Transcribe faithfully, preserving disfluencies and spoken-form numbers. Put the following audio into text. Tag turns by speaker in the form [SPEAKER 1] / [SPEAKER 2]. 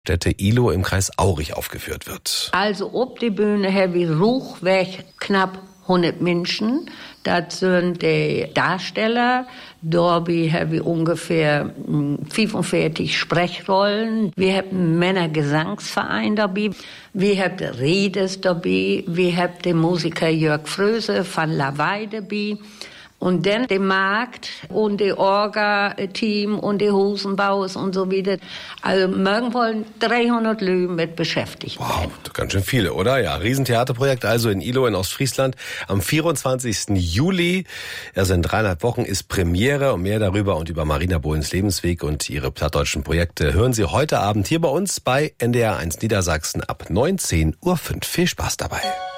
[SPEAKER 1] Stätte Ihlow im Kreis Aurich aufgeführt wird.
[SPEAKER 2] Also ob die Bühne haben wir Ruchweg knapp hundert Menschen. Das sind die Darsteller. Dabei haben wir ungefähr fünfundvierzig Sprechrollen. Wir haben einen Männergesangsverein dabei. Wir haben Redes dabei. Wir haben den Musiker Jörg Fröse von Lawei dabei. Und dann der Markt und der Orga-Team und der Hosenbauers und so wieder. Also morgen wollen dreihundert Leute mit beschäftigt werden.
[SPEAKER 1] Wow, ganz schön viele, oder? Ja, Riesentheaterprojekt also in Ihlow in Ostfriesland am vierundzwanzigsten Juli. Also in dreieinhalb Wochen ist Premiere. Und mehr darüber und über Marina Bohlens Lebensweg und ihre plattdeutschen Projekte hören Sie heute Abend hier bei uns bei N D R eins Niedersachsen ab neunzehn Uhr fünf. Viel Spaß dabei.